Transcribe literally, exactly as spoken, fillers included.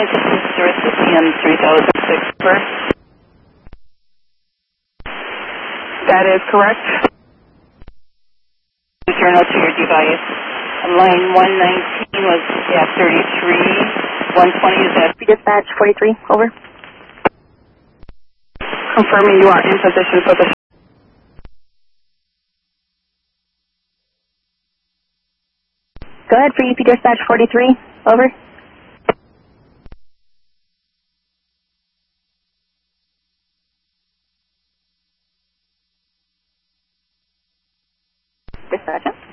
Alliance, this is Sarissa C M three thousand six, over. That is correct. Journal to your device. Line one nineteen was gap thirty-three. one twenty is that Dispatch forty-three, over. Confirming you are in position for the... Go ahead for U P Dispatch forty-three, over. Dispatch.